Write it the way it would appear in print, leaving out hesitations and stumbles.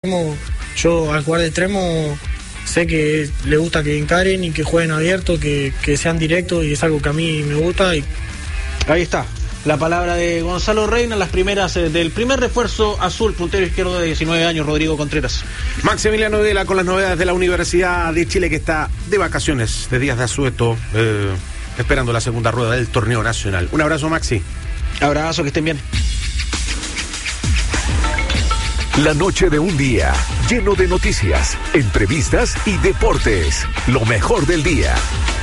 Yo al jugar de extremo sé que le gusta que encaren y que jueguen abierto, que sean directos, y es algo que a mí me gusta. Ahí está la palabra de Gonzalo Reina, las primeras del primer refuerzo azul, puntero izquierdo de 19 años, Rodrigo Contreras. Maximiliano Vela con las novedades de la Universidad de Chile, que está de vacaciones, de días de asueto, esperando la segunda rueda del torneo nacional. Un abrazo, Maxi. Abrazo, que estén bien. La noche de un día lleno de noticias, entrevistas y deportes. Lo mejor del día.